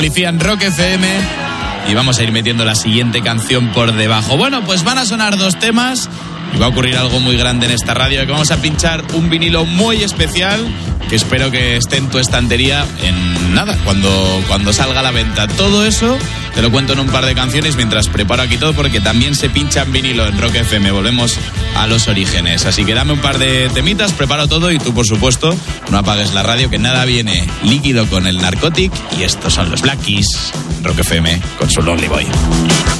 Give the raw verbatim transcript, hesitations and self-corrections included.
Policía en Rock F M y vamos a ir metiendo la siguiente canción por debajo. Bueno, pues van a sonar dos temas y va a ocurrir algo muy grande en esta radio, que vamos a pinchar un vinilo muy especial que espero que esté en tu estantería en nada, cuando, cuando salga a la venta. Todo eso te lo cuento en un par de canciones mientras preparo aquí todo, porque también se pincha en vinilo en Rock F M. Volvemos a los orígenes. Así que dame un par de temitas, preparo todo y tú, por supuesto, no apagues la radio, que nada viene líquido con el Narcotic. Y estos son los Black Keys, Rock F M, con su Lonely Boy.